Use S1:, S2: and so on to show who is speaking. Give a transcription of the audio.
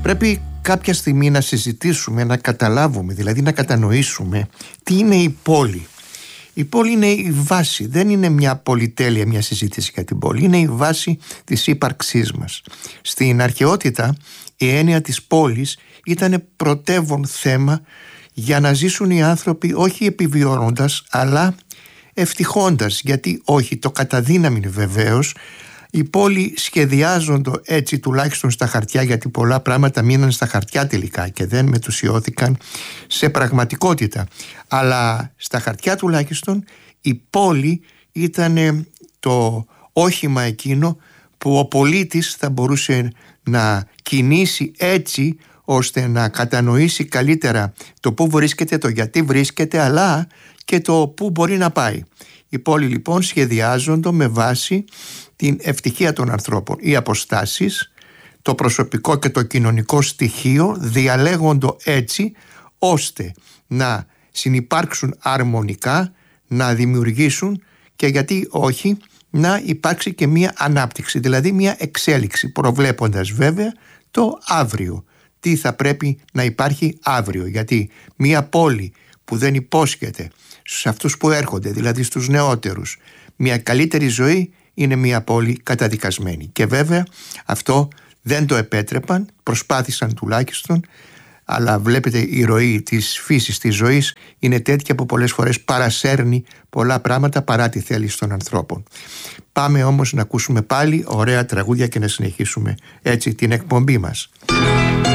S1: Πρέπει κάποια στιγμή να συζητήσουμε, να καταλάβουμε, δηλαδή να κατανοήσουμε τι είναι η πόλη. Η πόλη είναι η βάση, δεν είναι μια πολυτέλεια, μια συζήτηση για την πόλη. Είναι η βάση της ύπαρξής μας. Στην αρχαιότητα η έννοια της πόλης ήταν πρωτεύον θέμα για να ζήσουν οι άνθρωποι όχι επιβιώνοντας αλλά ευτυχώντας. Γιατί όχι, το καταδύναμη βεβαίως. Οι πόλοι σχεδιάζονται έτσι τουλάχιστον στα χαρτιά, γιατί πολλά πράγματα μείναν στα χαρτιά τελικά και δεν μετουσιώθηκαν σε πραγματικότητα. Αλλά στα χαρτιά τουλάχιστον η πόλη ήταν το όχημα εκείνο που ο πολίτης θα μπορούσε να κινήσει έτσι ώστε να κατανοήσει καλύτερα το πού βρίσκεται, το γιατί βρίσκεται, αλλά και το πού μπορεί να πάει. Οι πόλοι λοιπόν σχεδιάζονται με βάση την ευτυχία των ανθρώπων. Οι αποστάσεις, το προσωπικό και το κοινωνικό στοιχείο διαλέγονται έτσι ώστε να συνυπάρξουν αρμονικά, να δημιουργήσουν και γιατί όχι να υπάρξει και μία ανάπτυξη, δηλαδή μία εξέλιξη, προβλέποντας βέβαια το αύριο. Τι θα πρέπει να υπάρχει αύριο, γιατί μία πόλη που δεν υπόσχεται στους αυτούς που έρχονται, δηλαδή στους νεότερους, μια καλύτερη ζωή, είναι μια πόλη καταδικασμένη. Και βέβαια αυτό δεν το επέτρεπαν, προσπάθησαν τουλάχιστον, αλλά βλέπετε η ροή της φύσης της ζωής είναι τέτοια που πολλές φορές παρασέρνει πολλά πράγματα παρά τη θέληση των ανθρώπων. Πάμε όμως να ακούσουμε πάλι ωραία τραγούδια και να συνεχίσουμε έτσι την εκπομπή μας.